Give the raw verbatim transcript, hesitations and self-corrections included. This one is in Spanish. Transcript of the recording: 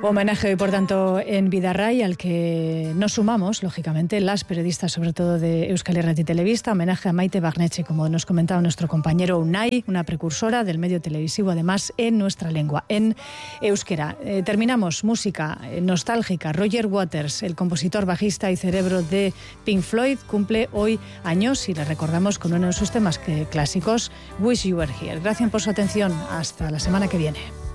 Homenaje hoy, por tanto, en Bidarray, al que nos sumamos, lógicamente, las periodistas, sobre todo de Euskal Irrati Telebista. Homenaje a Maite Barnetxe, como nos comentaba nuestro compañero Unai, una precursora del medio televisivo, además, en nuestra lengua, en euskera. Eh, terminamos, música eh, nostálgica. Roger Waters, el compositor, bajista y cerebro de Pink Floyd, cumple hoy años y le recordamos con uno de sus temas que, clásicos, Wish You Were Here. Gracias por su atención. Hasta la semana que viene.